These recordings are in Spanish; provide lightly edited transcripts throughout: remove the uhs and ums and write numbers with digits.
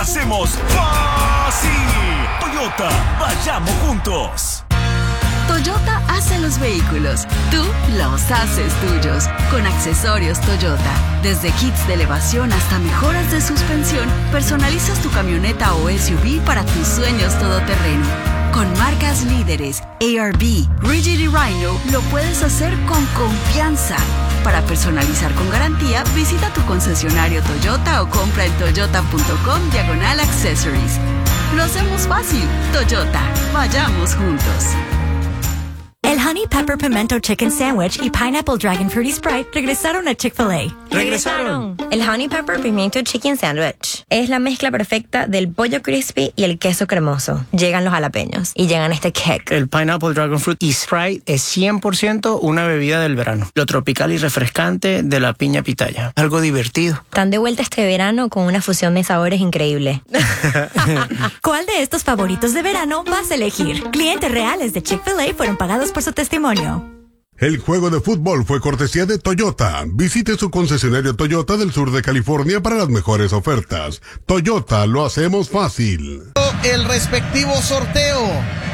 hacemos fácil. Toyota, vayamos juntos. Toyota hace los vehículos, tú los haces tuyos. Con accesorios Toyota, desde kits de elevación hasta mejoras de suspensión, personalizas tu camioneta o SUV para tus sueños todoterreno. Con marcas líderes, ARB, Rigid y Rhino, lo puedes hacer con confianza. Para personalizar con garantía, visita tu concesionario Toyota o compra en toyota.com/accessories. Lo hacemos fácil. Toyota, vayamos juntos. El Honey Pepper Pimento Chicken Sandwich y Pineapple Dragon Fruity Sprite regresaron a Chick-fil-A. ¡Regresaron! El Honey Pepper Pimiento Chicken Sandwich es la mezcla perfecta del pollo crispy y el queso cremoso. Llegan los jalapeños y llegan este kick. El Pineapple Dragon Fruit y Sprite es 100% una bebida del verano. Lo tropical y refrescante de la piña pitaya. Algo divertido. Están de vuelta este verano con una fusión de sabores increíble. ¿Cuál de estos favoritos de verano vas a elegir? Clientes reales de Chick-fil-A fueron pagados por su testimonio. El juego de fútbol fue cortesía de Toyota. Visite su concesionario Toyota del sur de California para las mejores ofertas. Toyota, lo hacemos fácil. El respectivo sorteo.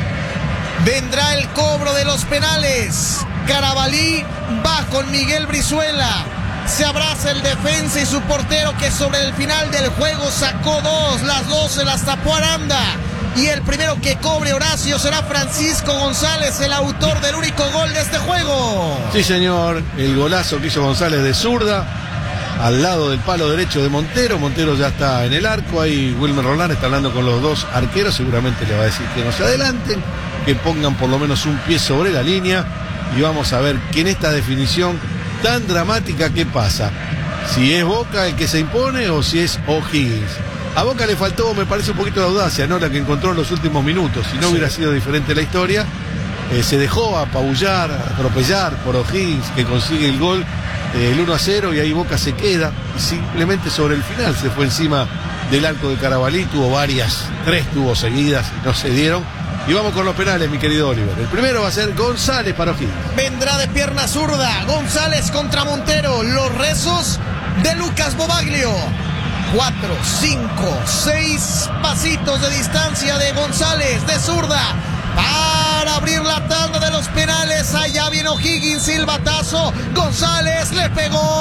Vendrá el cobro de los penales. Carabalí va con Miguel Brizuela. Se abraza el defensa y su portero que sobre el final del juego sacó dos. Las dos se las tapó Aranda. Y el primero que cobre Horacio será Francisco González, el autor del único gol de este juego. Sí, señor, el golazo que hizo González de zurda, al lado del palo derecho de Montero. Montero ya está en el arco, ahí Wilmer Roland está hablando con los dos arqueros, seguramente le va a decir que no se adelanten, que pongan por lo menos un pie sobre la línea, y vamos a ver que en esta definición tan dramática, ¿qué pasa? Si es Boca el que se impone o si es O'Higgins. A Boca le faltó, me parece, un poquito de audacia, ¿no? La que encontró en los últimos minutos. Si no hubiera sido diferente la historia, se dejó apabullar, atropellar por O'Higgins, que consigue el gol, el 1-0, y ahí Boca se queda. Y simplemente sobre el final se fue encima del arco de Carabalí. Tuvo varias, 3 tuvo seguidas, y no se dieron. Y vamos con los penales, mi querido Oliver. El primero va a ser González para O'Higgins. Vendrá de pierna zurda. González contra Montero. Los rezos de Lucas Bobaglio. 4, 5, 6 pasitos de distancia de González de zurda para abrir la tanda de los penales. Allá viene O'Higgins, silbatazo. González le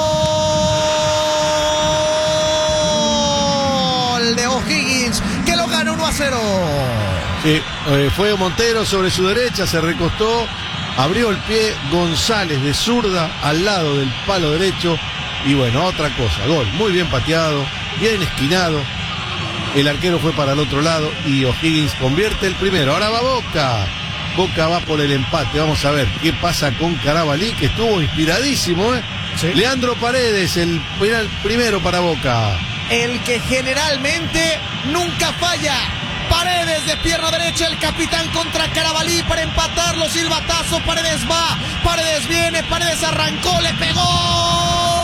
pegó. El de O'Higgins que lo gana 1-0. Sí, fue Montero sobre su derecha, se recostó, abrió el pie González de zurda al lado del palo derecho. Y bueno, otra cosa, gol muy bien pateado, bien esquinado. El arquero fue para el otro lado y O'Higgins convierte el primero. Ahora va Boca. Boca va por el empate. Vamos a ver qué pasa con Carabalí, que estuvo inspiradísimo, ¿eh? Sí. Leandro Paredes, el primero para Boca. El que generalmente nunca falla. Paredes de pierna derecha, el capitán contra Carabalí para empatarlo. Silbatazo, Paredes va, Paredes viene, Paredes arrancó, le pegó.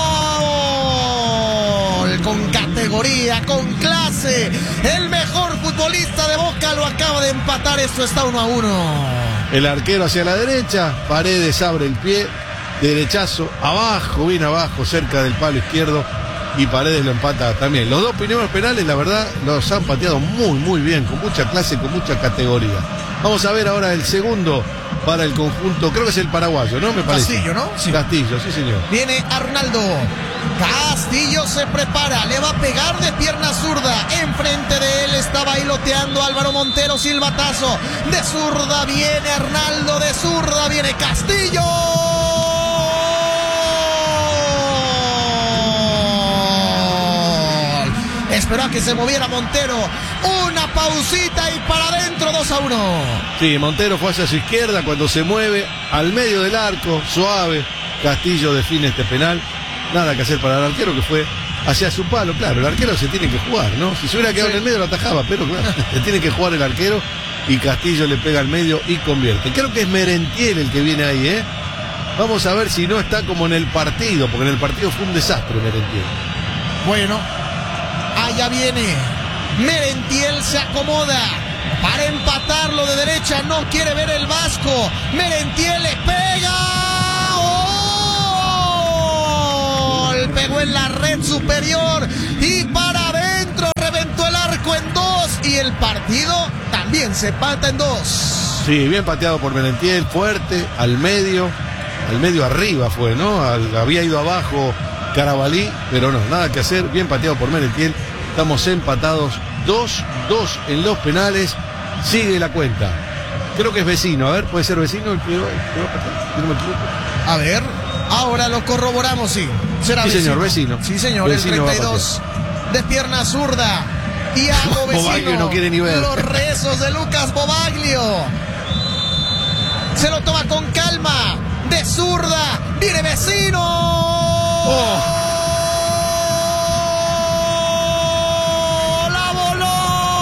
Con categoría, con clase, el mejor futbolista de Boca lo acaba de empatar. Esto está 1-1. El arquero hacia la derecha, Paredes abre el pie, derechazo, abajo, bien abajo, cerca del palo izquierdo, y Paredes lo empata también. Los dos primeros penales, la verdad, los han pateado muy, muy bien, con mucha clase, con mucha categoría. Vamos a ver ahora el segundo para el conjunto, creo que es el paraguayo, ¿no? Me parece. Castillo, ¿no? Sí. Castillo, sí, señor. Viene Arnaldo. Castillo se prepara, le va a pegar de pierna zurda. Enfrente de él está bailoteando Álvaro Montero, silbatazo. De zurda viene Arnaldo, de zurda viene Castillo. Esperó a que se moviera Montero. Una pausita y para adentro, 2-1. Sí, Montero fue hacia su izquierda cuando se mueve al medio del arco, suave. Castillo define este penal. Nada que hacer para el arquero, que fue hacia su palo. Claro, el arquero se tiene que jugar, ¿no? Si se hubiera quedado en el medio lo atajaba, pero claro, se tiene que jugar el arquero, y Castillo le pega al medio y convierte. Creo que es Merentiel el que viene ahí, ¿eh? Vamos a ver si no está como en el partido, porque en el partido fue un desastre Merentiel. Bueno, allá viene Merentiel, se acomoda para empatarlo de derecha, no quiere ver el vasco. Merentiel le pega. Pegó en la red superior y para adentro, reventó el el partido también se empata en 2. Sí, bien pateado por Merentiel, fuerte, al medio arriba fue, ¿no? Había ido abajo Carabalí, pero no, nada que hacer, bien pateado por Merentiel. Estamos empatados 2-2 en los penales, sigue la cuenta. Creo que es Vecino, a ver, puede ser Vecino el que va a patear, si no me equivoco. A ver, ahora lo corroboramos, sí. Será Sí, Vecino. señor, Vecino. Sí, señor, Vecino el va a 32 de pierna zurda. Thiago Vecino. Bobaglio no quiere ni ver. Los rezos de Lucas Bobaglio. Se lo toma con calma. De zurda. Viene Vecino. La voló.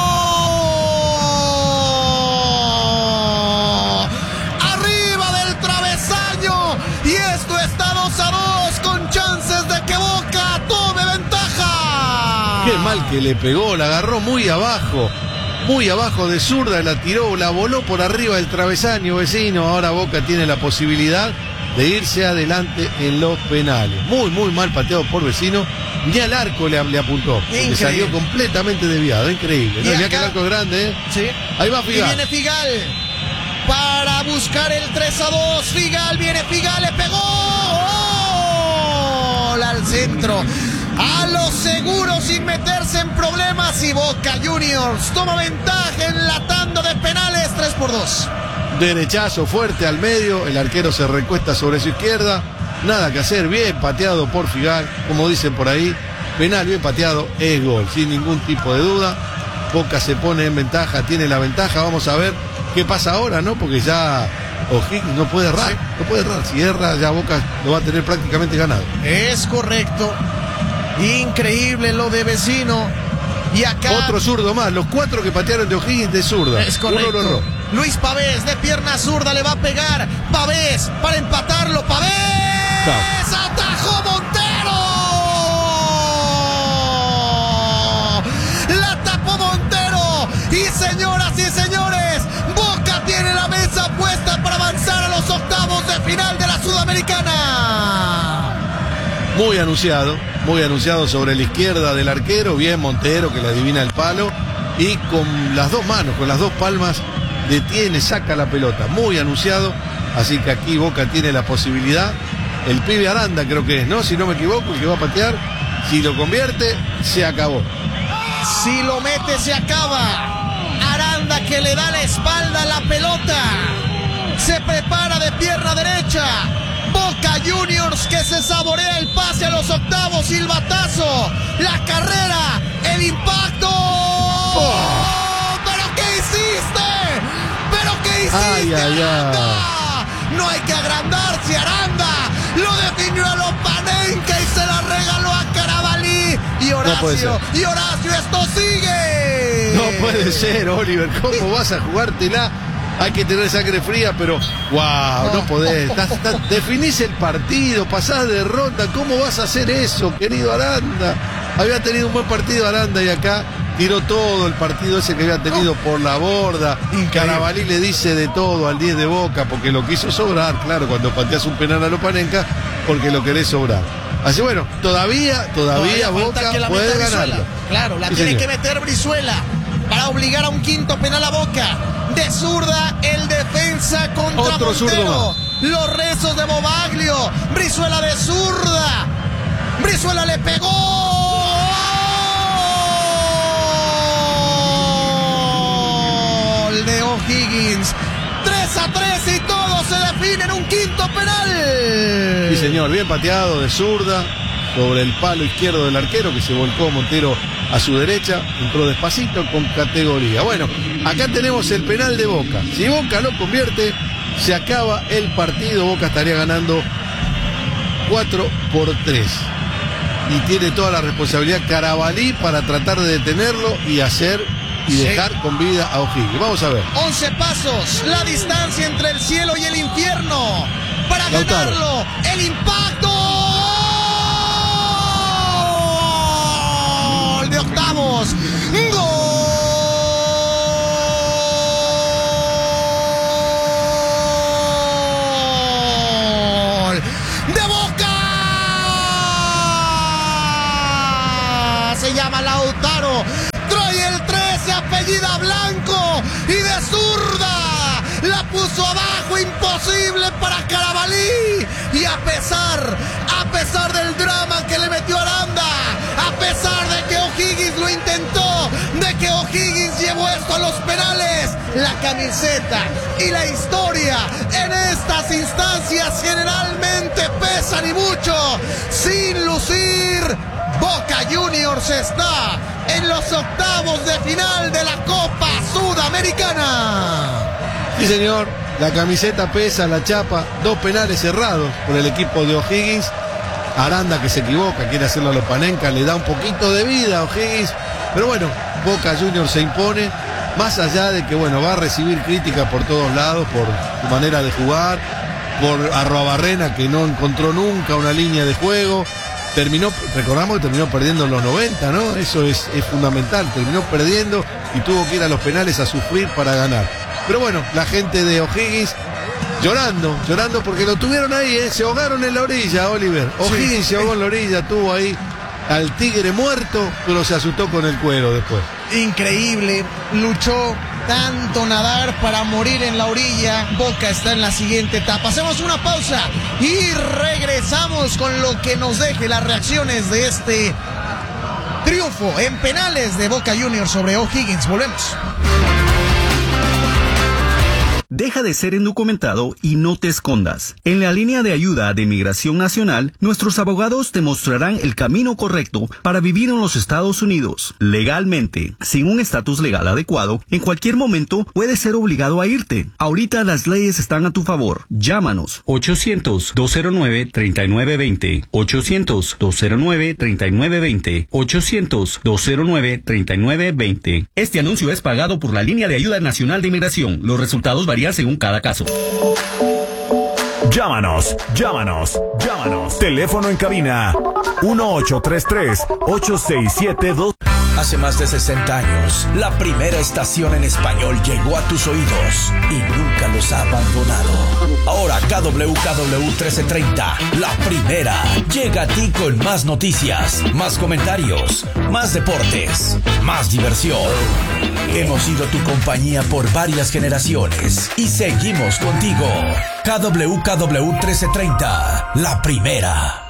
Arriba del travesaño. Y esto está 2-2 con chances de que Boca tome ventaja. Qué mal que le pegó, la agarró muy abajo de zurda, la tiró, la voló por arriba del travesaño, Vecino. Ahora Boca tiene la posibilidad de irse adelante en los penales. Muy mal pateado por Vecino. Ni al arco le apuntó. Le salió completamente desviado, increíble. ¿No? Mirá que el arco es grande, ¿eh? Sí. Ahí va Figal. Y viene Figal para buscar el 3-2. Figal, viene Figal, le pegó. ¡Gol! Al centro. A lo seguro sin meterse en problemas, y Boca Juniors toma ventaja en la tanda de penales 3-2. Derechazo fuerte al medio, el arquero se recuesta sobre su izquierda, nada que hacer, bien pateado por Figal, como dicen por ahí, penal bien pateado, es gol, sin ningún tipo de duda. Boca se pone en ventaja, tiene la ventaja, vamos a ver qué pasa ahora, ¿no? Porque ya O'Higgins no puede errar, si erra ya Boca lo va a tener prácticamente ganado. Es correcto. Increíble lo de Vecino. Y acá otro zurdo más, los 4 que patearon de O'Higgins de zurda. Es correcto. Uno lo erró. Luis Pavés de pierna zurda le va a pegar. Pavés para empatarlo. Pavés. Atajó Montero. La tapó Montero. Y señoras y señores, Boca tiene la mesa puesta para avanzar a los octavos de final de la Sudamericana. Muy anunciado sobre la izquierda del arquero, bien Montero que le adivina el palo y con las dos manos, con las dos palmas detiene, saca la pelota, muy anunciado, así que aquí Boca tiene la posibilidad, el pibe Aranda creo que es, ¿no? Si no me equivoco, el que va a patear, si lo convierte, se acabó. Si lo mete, se acaba. Aranda que le da la espalda a la pelota, se prepara de pierna derecha. Boca Juniors que se saborea el pase a los octavos, silbatazo, la carrera, el impacto. ¿Pero qué hiciste? Aranda? No hay que agrandarse, Aranda. Lo definió a Lopanenka y se la regaló a Carabalí. Y Horacio, esto sigue. No puede ser, Oliver, ¿cómo vas a jugártela? Hay que tener sangre fría, pero wow, no podés. Definís el partido, pasás derrota. ¿Cómo vas a hacer eso, querido Aranda? Había tenido un buen partido Aranda y acá tiró todo el partido ese que había tenido por la borda. Carabalí le dice de todo al 10 de Boca porque lo quiso sobrar, claro, cuando pateas un penal a Lopanenka, porque lo querés sobrar. Así bueno, todavía Boca puede ganarlo. Claro, la sí, tiene señor. que meter Brizuela para obligar a un quinto penal a Boca. De zurda, el defensa contra otro Montero. Los rezos de Bobaglio. Brizuela de zurda. Brizuela le pegó. Gol de O'Higgins. 3-3 y todo se define en un quinto penal. Sí, señor, bien pateado de zurda sobre el palo izquierdo del arquero que se volcó Montero a su derecha, entró despacito con categoría. Bueno, acá tenemos el penal de Boca. Si Boca lo convierte, se acaba el partido. Boca estaría ganando 4-3. Y tiene toda la responsabilidad Carabalí para tratar de detenerlo y dejar con vida a O'Higgins. Vamos a ver. 11 pasos, la distancia entre el cielo y el infierno. Para Lautaro. ganarlo, el impacto. Gol de octavos. Gol de Boca. Se llama Lautaro. Trae el 13, apellida imposible para Carabalí. Y a pesar del drama que le metió Aranda, a pesar de que O'Higgins lo intentó, de que O'Higgins llevó esto a los penales, la camiseta y la historia en estas instancias generalmente pesan y mucho. Sin lucir, Boca Juniors está en los octavos de final de la Copa Sudamericana. Sí, señor, la camiseta pesa, la chapa, 2 penales cerrados por el equipo de O'Higgins. Aranda, que se equivoca, quiere hacerlo a Lopanenka, le da un poquito de vida a O'Higgins, pero bueno, Boca Juniors se impone, más allá de que bueno, va a recibir críticas por todos lados, por su manera de jugar, por Arruabarrena, que no encontró nunca una línea de juego. Recordamos que terminó perdiendo en los 90, ¿no? Eso es fundamental, terminó perdiendo y tuvo que ir a los penales a sufrir para ganar. Pero bueno, la gente de O'Higgins llorando porque lo tuvieron ahí, se ahogaron en la orilla, Oliver. O'Higgins se ahogó en la orilla, tuvo ahí al tigre muerto, pero se asustó con el cuero después. Increíble, luchó tanto nadar para morir en la orilla. Boca está en la siguiente etapa. Hacemos una pausa y regresamos con lo que nos deje las reacciones de este triunfo en penales de Boca Juniors sobre O'Higgins. Volvemos. Deja de ser indocumentado y no te escondas. En la línea de ayuda de Migración Nacional, nuestros abogados te mostrarán el camino correcto para vivir en los Estados Unidos legalmente. Sin un estatus legal adecuado, en cualquier momento puedes ser obligado a irte. Ahorita las leyes están a tu favor. Llámanos 800-209-3920, 800-209-3920, 800-209-3920. Este anuncio es pagado por la línea de ayuda nacional de inmigración. Los resultados varían según cada caso. Llámanos. Teléfono en cabina 1833-8672. Hace más de 60 años, la primera estación en español llegó a tus oídos y nunca los ha abandonado. Ahora KWKW 1330, la primera, llega a ti con más noticias, más comentarios, más deportes, más diversión. Hemos sido tu compañía por varias generaciones y seguimos contigo. KWKW 1330, la primera.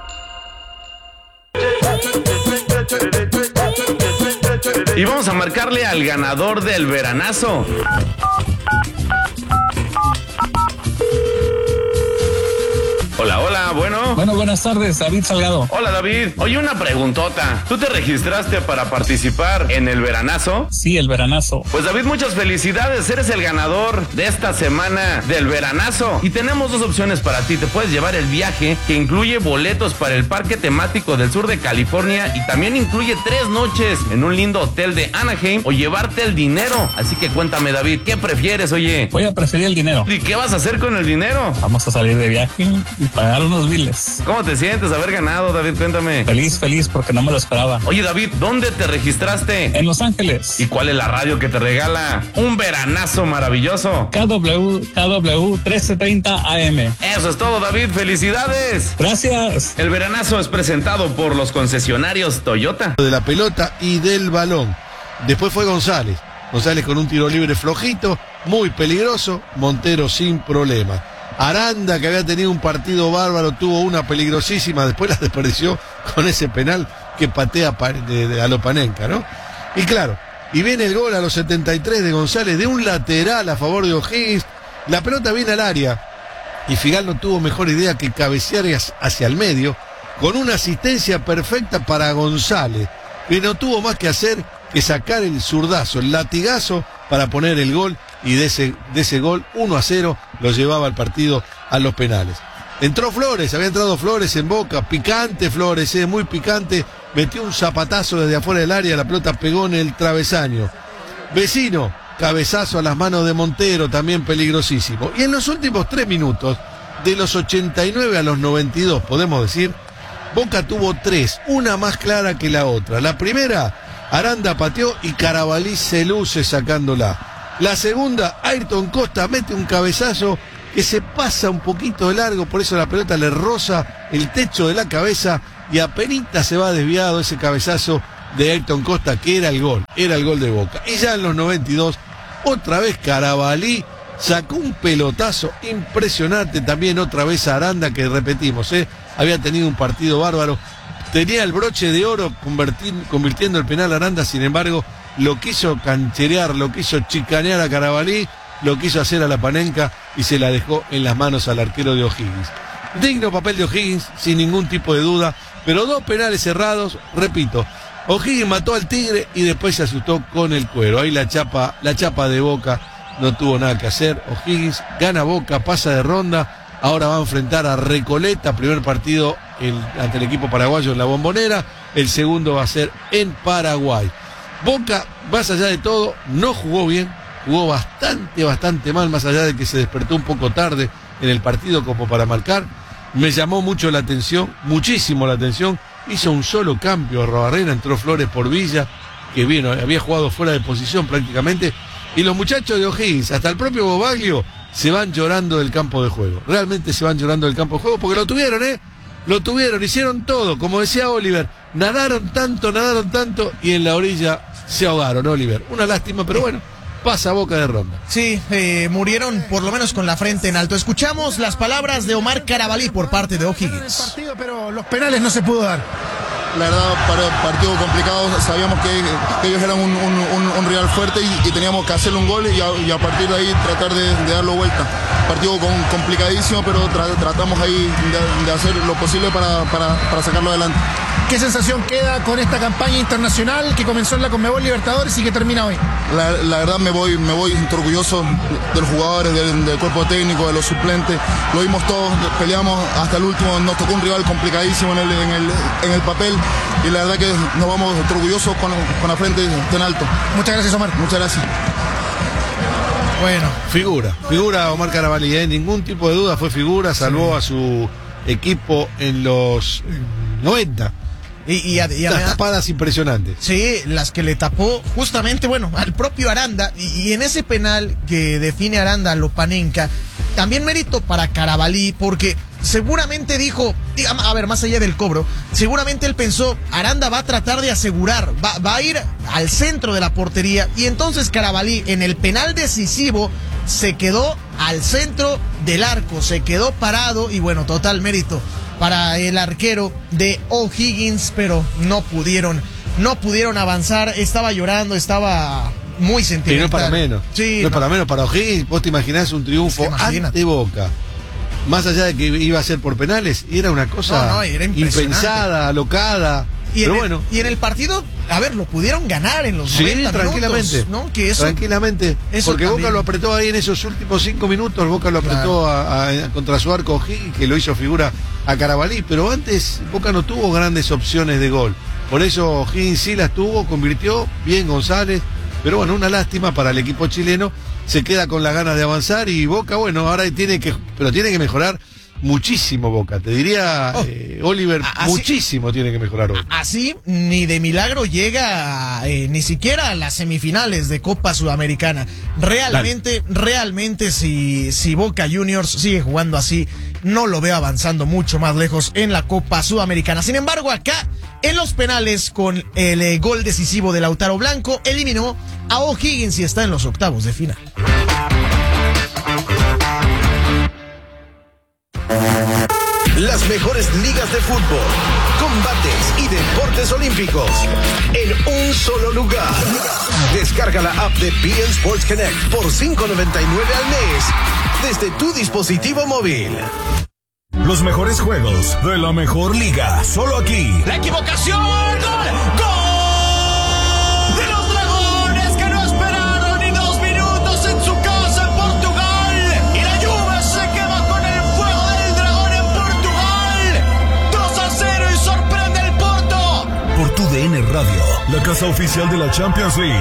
Y vamos a marcarle al ganador del veranazo. Hola, bueno. Bueno, buenas tardes, David Salgado. Hola, David. Oye, una preguntota. ¿Tú te registraste para participar en el veranazo? Sí, el veranazo. Pues, David, muchas felicidades. Eres el ganador de esta semana del veranazo. Y tenemos 2 opciones para ti. Te puedes llevar el viaje, que incluye boletos para el parque temático del sur de California y también incluye 3 noches en un lindo hotel de Anaheim, o llevarte el dinero. Así que cuéntame, David, ¿qué prefieres, oye? Voy a preferir el dinero. ¿Y qué vas a hacer con el dinero? Vamos a salir de viaje y pagar unos biles. ¿Cómo te sientes haber ganado, David? Cuéntame. Feliz porque no me lo esperaba. Oye, David, ¿dónde te registraste? En Los Ángeles. ¿Y cuál es la radio que te regala un veranazo maravilloso? KWKW 1330 AM. Eso es todo, David. ¡Felicidades! Gracias. El veranazo es presentado por los concesionarios Toyota. De la pelota y del balón. Después fue González con un tiro libre flojito, muy peligroso. Montero sin problema. Aranda, que había tenido un partido bárbaro, tuvo una peligrosísima, después la desperdició con ese penal que patea a Lopanenka, ¿no? Y claro, y viene el gol a los 73 de González, de un lateral a favor de O'Higgins. La pelota viene al área y Figal no tuvo mejor idea que cabecear hacia el medio, con una asistencia perfecta para González, que no tuvo más que hacer que sacar el zurdazo, el latigazo, para poner el gol. Y de ese gol, 1-0, lo llevaba el partido a los penales. Entró Flores, había entrado Flores en Boca, picante Flores, muy picante, metió un zapatazo desde afuera del área, la pelota pegó en el travesaño. Vecino, cabezazo a las manos de Montero, también peligrosísimo. Y en los últimos 3 minutos, de los 89 a los 92, podemos decir, Boca tuvo 3, una más clara que la otra. La primera, Aranda pateó y Carabalí se luce sacándola. La segunda, Ayrton Costa mete un cabezazo que se pasa un poquito de largo, por eso la pelota le roza el techo de la cabeza y apenas se va desviado ese cabezazo de Ayrton Costa, que era el gol de Boca. Y ya en los 92, otra vez Carabalí sacó un pelotazo impresionante también otra vez a Aranda, que repetimos, había tenido un partido bárbaro, tenía el broche de oro convirtiendo el penal a Aranda, sin embargo lo quiso cancherear, lo quiso chicanear a Carabalí, lo quiso hacer a la Panenka y se la dejó en las manos al arquero de O'Higgins. Digno papel de O'Higgins, sin ningún tipo de duda, pero 2 penales cerrados, repito, O'Higgins mató al Tigre y después se asustó con el cuero. Ahí la chapa de Boca no tuvo nada que hacer. O'Higgins gana Boca, pasa de ronda, ahora va a enfrentar a Recoleta, primer partido ante el equipo paraguayo en la Bombonera, el segundo va a ser en Paraguay. Boca, más allá de todo, no jugó bien, jugó bastante mal, más allá de que se despertó un poco tarde en el partido como para marcar. Me llamó mucho la atención, muchísimo la atención, hizo un solo cambio a Robarrena, entró Flores por Villa, que vino, había jugado fuera de posición prácticamente, y los muchachos de O'Higgins, hasta el propio Bobaglio, se van llorando del campo de juego. Realmente se van llorando del campo de juego porque lo tuvieron, hicieron todo, como decía Oliver, nadaron tanto, y en la orilla se ahogaron, Oliver. Una lástima, pero bueno, pasa Boca de ronda. Sí, murieron por lo menos con la frente en alto. Escuchamos las palabras de Omar Carabalí por parte de O'Higgins. Partido, pero los penales no se pudo dar. La verdad, partido complicado, sabíamos que ellos eran un rival fuerte y teníamos que hacerle un gol y a partir de ahí tratar de darlo vuelta. Partido complicadísimo, pero tratamos ahí de hacer lo posible para sacarlo adelante. ¿Qué sensación queda con esta campaña internacional que comenzó en la Conmebol Libertadores y que termina hoy? La verdad me voy orgulloso de los jugadores, del cuerpo técnico, de los suplentes. Lo vimos todos, peleamos hasta el último, nos tocó un rival complicadísimo en el papel y la verdad que nos vamos orgullosos con la frente en alto. Muchas gracias, Omar. Muchas gracias. Bueno, figura Omar Carabalí, ningún tipo de duda, fue figura, salvó a su equipo en los 90. Y las tapadas impresionantes. Sí, las que le tapó justamente, al propio Aranda. Y en ese penal que define Aranda a Lopanenka, también mérito para Carabalí, porque seguramente dijo, a ver, más allá del cobro, seguramente él pensó, Aranda va a tratar de asegurar, va a ir al centro de la portería, y entonces Carabalí en el penal decisivo se quedó al centro del arco, se quedó parado, y total mérito para el arquero de O'Higgins, pero no pudieron avanzar, estaba llorando, estaba muy sentimental. Y no es para menos. Sí, no es para menos para O'Higgins. Vos te imaginás un triunfo ante Boca, más allá de que iba a ser por penales, era una cosa impensada, alocada. Y en el partido, a ver, lo pudieron ganar en los 90 tranquilamente, minutos, ¿no? Que eso, tranquilamente, porque también. Boca lo apretó ahí en esos últimos 5 minutos, Boca lo apretó contra su arco O'Higgins, que lo hizo figura a Carabalí, pero antes Boca no tuvo grandes opciones de gol. Por eso O'Higgins sí las tuvo, convirtió bien González, pero una lástima para el equipo chileno, se queda con las ganas de avanzar y Boca, ahora tiene que mejorar muchísimo Boca, te diría Oliver, muchísimo tiene que mejorar hoy. Así ni de milagro llega ni siquiera a las semifinales de Copa Sudamericana. Realmente si Boca Juniors sigue jugando así, no lo veo avanzando mucho más lejos en la Copa Sudamericana. Sin embargo, acá en los penales, con el gol decisivo de Lautaro Blanco, eliminó a O'Higgins y está en los octavos de final. Las mejores ligas de fútbol, combates y deportes olímpicos en un solo lugar. Descarga la app de beIN Sports Connect por $5.99 al mes desde tu dispositivo móvil. Los mejores juegos de la mejor liga, solo aquí. La equivocación, ¡gol! De los Dragones, que no esperaron ni 2 minutos en su casa en Portugal. Y la Juve se queda con el fuego del Dragón en Portugal. 2-0 y sorprende el Porto. Por tu DN Radio, la casa oficial de la Champions League.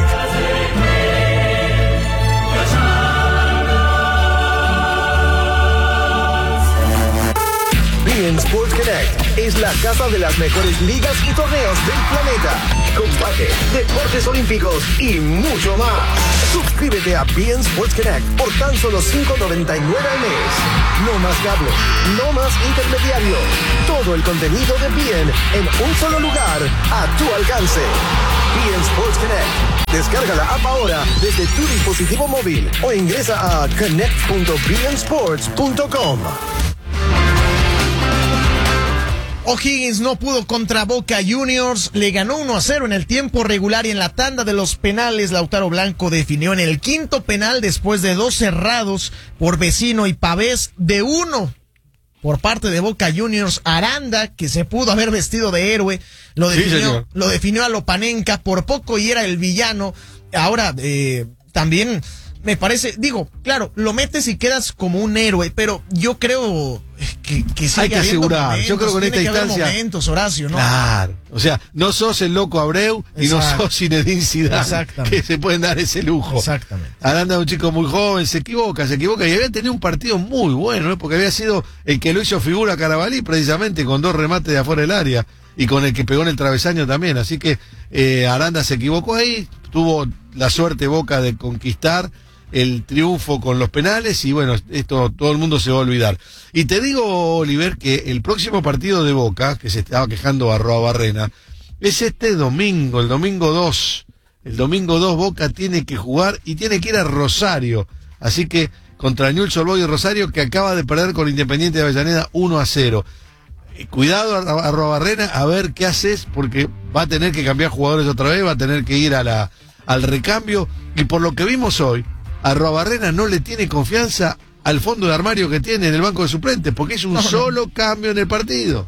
beIN Sports Connect es la casa de las mejores ligas y torneos del planeta. Combate, deportes olímpicos y mucho más. Suscríbete a beIN Sports Connect por tan solo $5.99 al mes. No más cable, no más intermediario. Todo el contenido de beIN en un solo lugar, a tu alcance. beIN Sports Connect. Descarga la app ahora desde tu dispositivo móvil o ingresa a connect.beinsports.com. O'Higgins no pudo contra Boca Juniors, le ganó 1-0 en el tiempo regular y en la tanda de los penales Lautaro Blanco definió en el quinto penal después de 2 cerrados por Vecino y Pavés de 1 por parte de Boca Juniors. Aranda, que se pudo haber vestido de héroe, lo definió a Lopanenka por poco y era el villano. Ahora, también me parece, claro, lo metes y quedas como un héroe, pero yo creo que sí hay que asegurar. Momentos, yo creo que en esta instancia momentos, Horacio, ¿no? Claro, o sea, no sos el loco Abreu y no sos Zinedine Zidane, que se pueden dar ese lujo. Exactamente. Aranda es un chico muy joven, se equivoca y había tenido un partido muy bueno, ¿eh? Porque había sido el que lo hizo figura a Carabalí precisamente con 2 remates de afuera del área y con el que pegó en el travesaño también, así que Aranda se equivocó ahí, tuvo la suerte Boca de conquistar el triunfo con los penales y bueno, esto todo el mundo se va a olvidar. Y te digo, Oliver, que el próximo partido de Boca, que se estaba quejando Arroabarrena, es este domingo, el domingo 2. El domingo 2 Boca tiene que jugar y tiene que ir a Rosario. Así que contra Newell's Old Boys Rosario, que acaba de perder con Independiente de Avellaneda 1-0. Cuidado Arroabarrena, a ver qué haces, porque va a tener que cambiar jugadores otra vez, va a tener que ir al recambio. Y por lo que vimos hoy, Arroabarrena no le tiene confianza al fondo de armario que tiene en el banco de suplentes, porque es un solo cambio en el partido.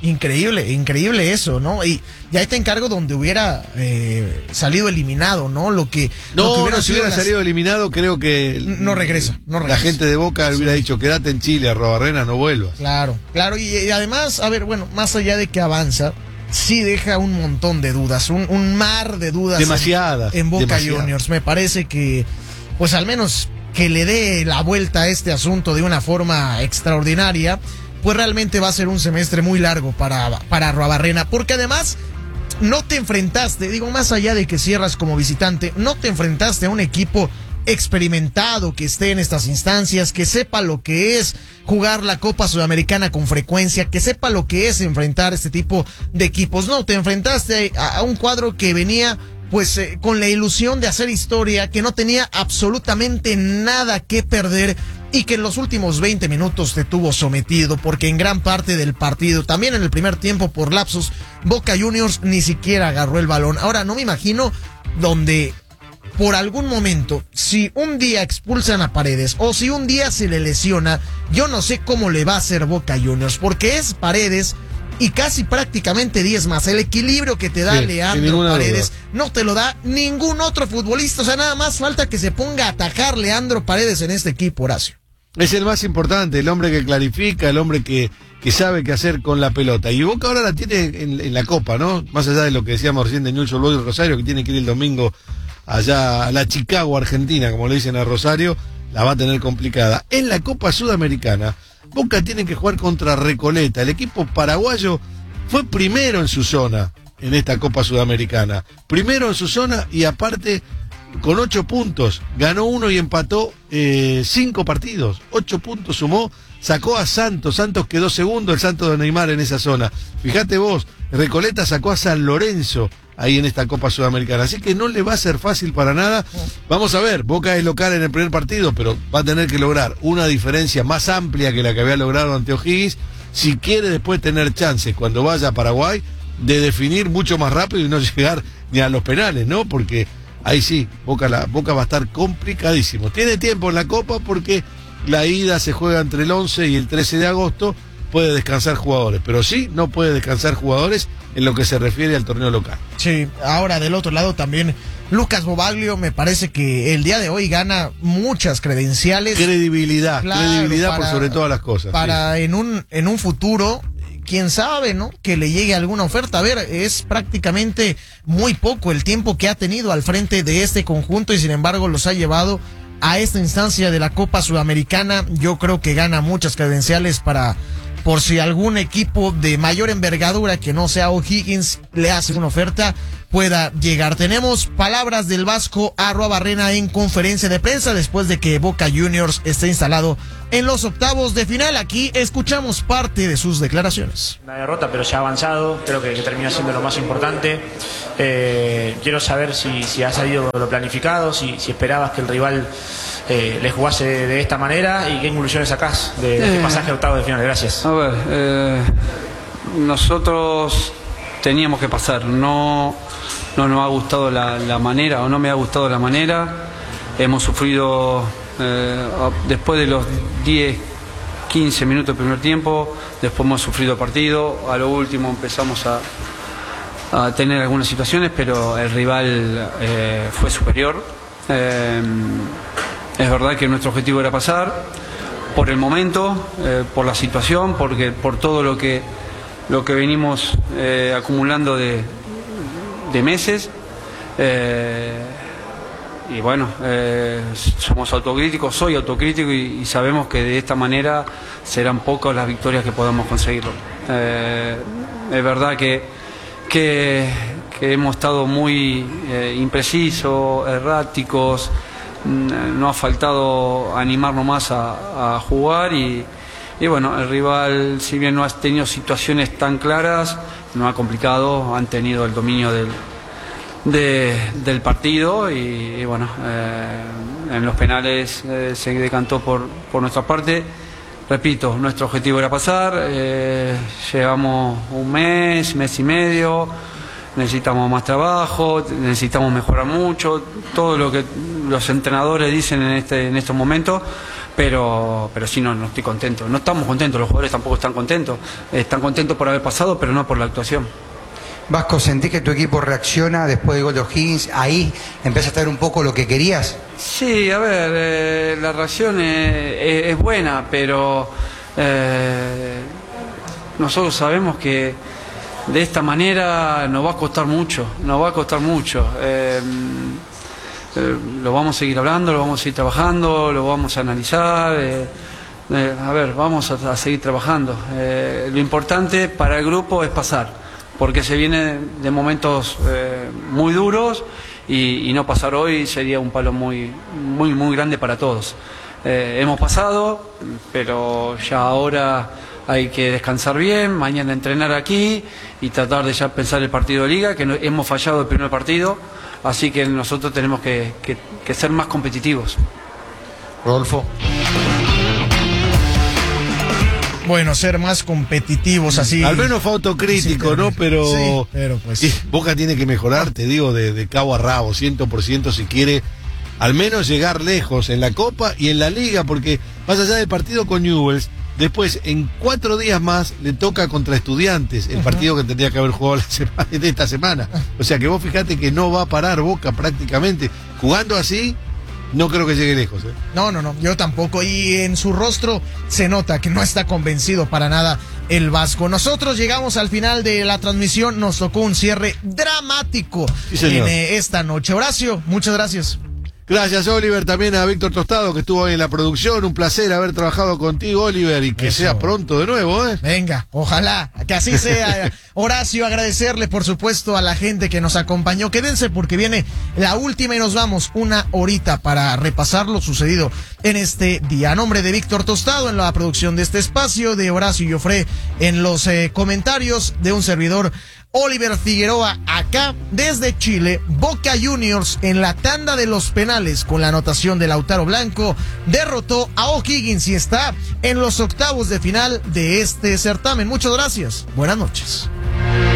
Increíble eso, ¿no? Y ya está en cargo donde hubiera salido eliminado, ¿no? Si hubiera salido eliminado, creo que no regresa. La gente de Boca hubiera dicho, quédate en Chile, Arroabarrena, no vuelvas. Claro, y además, a ver, bueno, más allá de que avanza, sí deja un montón de dudas, un mar de dudas. Demasiadas. En Boca Juniors. Me parece que, pues al menos que le dé la vuelta a este asunto de una forma extraordinaria, pues realmente va a ser un semestre muy largo para Arroabarrena, porque además no te enfrentaste, más allá de que cierras como visitante, no te enfrentaste a un equipo experimentado que esté en estas instancias, que sepa lo que es jugar la Copa Sudamericana con frecuencia, que sepa lo que es enfrentar este tipo de equipos. No, te enfrentaste a un cuadro que venía con la ilusión de hacer historia, que no tenía absolutamente nada que perder y que en los últimos 20 minutos te tuvo sometido, porque en gran parte del partido, también en el primer tiempo por lapsos, Boca Juniors ni siquiera agarró el balón. Ahora, no me imagino donde por algún momento, si un día expulsan a Paredes o si un día se le lesiona, yo no sé cómo le va a hacer Boca Juniors, porque es Paredes y casi prácticamente 10 más. El equilibrio que te da Leandro Paredes no te lo da ningún otro futbolista. O sea, nada más falta que se ponga a atajar Leandro Paredes en este equipo, Horacio. Es el más importante, el hombre que clarifica, el hombre que sabe qué hacer con la pelota. Y Boca ahora la tiene en la Copa, ¿no? Más allá de lo que decíamos recién de Newell's Old Boys Rosario, que tiene que ir el domingo allá a la Chicago, Argentina, como le dicen a Rosario, la va a tener complicada. En la Copa Sudamericana, Boca tiene que jugar contra Recoleta. El equipo paraguayo fue primero en su zona en esta Copa Sudamericana. Primero en su zona y aparte con 8 puntos. Ganó 1 y empató 5 partidos. 8 puntos sumó. Sacó a Santos. Santos quedó segundo, el Santos de Neymar en esa zona. Fíjate vos, Recoleta sacó a San Lorenzo ahí en esta Copa Sudamericana. Así que no le va a ser fácil para nada. Vamos a ver, Boca es local en el primer partido, pero va a tener que lograr una diferencia más amplia que la que había logrado ante O'Higgins, si quiere después tener chances cuando vaya a Paraguay de definir mucho más rápido y no llegar ni a los penales, ¿no? Porque ahí sí, Boca va a estar complicadísimo. Tiene tiempo en la Copa porque la ida se juega entre el 11 y el 13 de agosto. Puede descansar jugadores, pero sí no puede descansar jugadores en lo que se refiere al torneo local. Sí, ahora del otro lado también Lucas Bobaglio me parece que el día de hoy gana muchas credenciales. Credibilidad por sobre todas las cosas. Para sí. en un futuro, quién sabe, ¿no? Que le llegue alguna oferta. A ver, es prácticamente muy poco el tiempo que ha tenido al frente de este conjunto y sin embargo los ha llevado a esta instancia de la Copa Sudamericana. Yo creo que gana muchas credenciales por si algún equipo de mayor envergadura que no sea O'Higgins le hace una oferta, pueda llegar. Tenemos palabras del Vasco Arruabarrena en conferencia de prensa después de que Boca Juniors esté instalado en los octavos de final. Aquí escuchamos parte de sus declaraciones. Una derrota, pero se ha avanzado, creo que termina siendo lo más importante. Quiero saber si ha salido lo planificado, si esperabas que el rival le jugase de esta manera y qué conclusiones sacás de este pasaje a octavos de final. Gracias. A ver, nosotros teníamos que pasar, no nos ha gustado la manera, o no me ha gustado la manera. Hemos sufrido después de los 10, 15 minutos del primer tiempo, después hemos sufrido partido, a lo último empezamos a tener algunas situaciones, pero el rival fue superior. Es verdad que nuestro objetivo era pasar por el momento, por la situación, por todo lo que venimos acumulando de meses. Y bueno, somos autocríticos, soy autocrítico y sabemos que de esta manera serán pocas las victorias que podamos conseguirlo. Es verdad que hemos estado muy imprecisos, erráticos, no ha faltado animarnos más a jugar y bueno, el rival, si bien no ha tenido situaciones tan claras, no ha complicado, han tenido el dominio del partido y bueno, en los penales se decantó por nuestra parte. Repito, nuestro objetivo era pasar, llevamos un mes y medio, necesitamos más trabajo, necesitamos mejorar mucho, todo lo que los entrenadores dicen en estos momentos, pero sí, no estoy contento, no estamos contentos, los jugadores tampoco están contentos por haber pasado, pero no por la actuación. Vasco, ¿sentís que tu equipo reacciona después del gol de O'Higgins? ¿Ahí empezaste a ver un poco lo que querías? Sí, a ver, la reacción es buena, pero nosotros sabemos que de esta manera nos va a costar mucho, lo vamos a seguir hablando, lo vamos a seguir trabajando, lo vamos a analizar. A ver, vamos a seguir trabajando. Lo importante para el grupo es pasar, porque se viene de momentos muy duros y no pasar hoy sería un palo muy grande para todos. Hemos pasado, pero ya ahora hay que descansar bien, mañana entrenar aquí y tratar de ya pensar el partido de liga, que hemos fallado el primer partido, así que nosotros tenemos que ser más competitivos. Rodolfo. Bueno, ser más competitivos así. Al menos fue autocrítico, sí, ¿no? Pero pues Boca tiene que mejorar, te digo, de cabo a rabo, 100% si quiere al menos llegar lejos en la Copa y en la Liga, porque más allá del partido con Newell's, después en 4 días más le toca contra Estudiantes, el partido que tendría que haber jugado de esta semana. O sea que vos fijate que no va a parar Boca prácticamente. Jugando así, no creo que llegue lejos. No, yo tampoco. Y en su rostro se nota que no está convencido para nada el Vasco. Nosotros llegamos al final de la transmisión. Nos tocó un cierre dramático en esta noche. Horacio, muchas gracias. Gracias, Oliver, también a Víctor Tostado, que estuvo ahí en la producción. Un placer haber trabajado contigo, Oliver, y que sea pronto de nuevo, ¿eh? Venga, ojalá, que así sea. Horacio, agradecerle, por supuesto, a la gente que nos acompañó. Quédense porque viene la última y nos vamos 1 horita para repasar lo sucedido en este día. A nombre de Víctor Tostado en la producción de este espacio, de Horacio Joffre en los comentarios, de un servidor, Oliver Figueroa, acá desde Chile. Boca Juniors en la tanda de los penales con la anotación de Lautaro Blanco derrotó a O'Higgins y está en los octavos de final de este certamen. Muchas gracias. Buenas noches.